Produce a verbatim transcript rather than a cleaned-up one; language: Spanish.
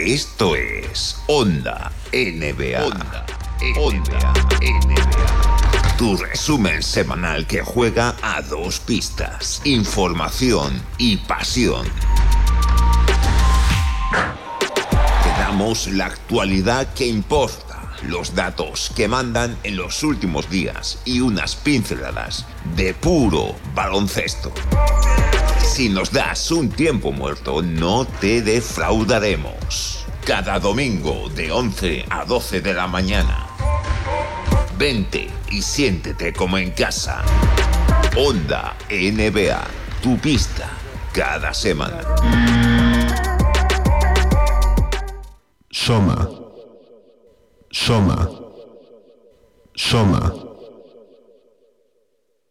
Esto es Onda N B A. Onda, Onda N B A. Tu resumen semanal que juega a dos pistas: información y pasión. Te damos la actualidad que importa, los datos que mandan en los últimos días y unas pinceladas de puro baloncesto. Si nos das un tiempo muerto, no te defraudaremos. Cada domingo de once a doce de la mañana. Vente y siéntete como en casa. Onda N B A, tu pista cada semana. Soma. Soma. Soma.